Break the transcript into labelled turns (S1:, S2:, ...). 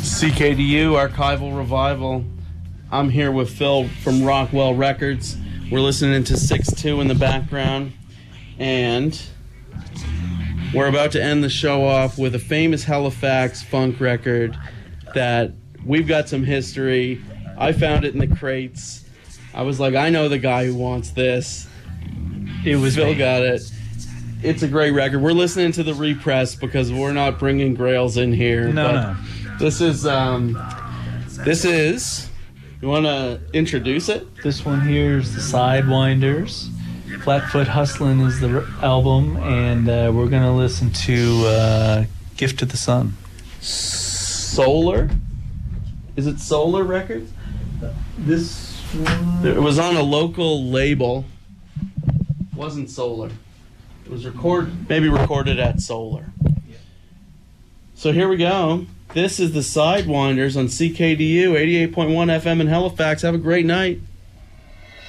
S1: CKDU Archival Revival. I'm here with Phil from Rockwell Records. We're listening to 6-2 in the background, and we're about to end the show off with a famous Halifax funk record that we've got some history. I found it in the crates. I was like, I know the guy who wants this.
S2: It was
S1: Phil
S2: me.
S1: got it. It's a great record. We're listening to the repress because we're not bringing Grails in here.
S2: No.
S1: This is, you want to introduce it?
S2: This one here is the Sidewinders. Flatfoot Hustlin' is the album, and we're going to listen to Gift to the Sun.
S1: Solar? Is it Solar Records?
S2: This one...
S1: It was on a local label. It wasn't Solar. It was maybe recorded at Solar. So here we go. This is the Sidewinders on CKDU 88.1 FM in Halifax. Have a great night.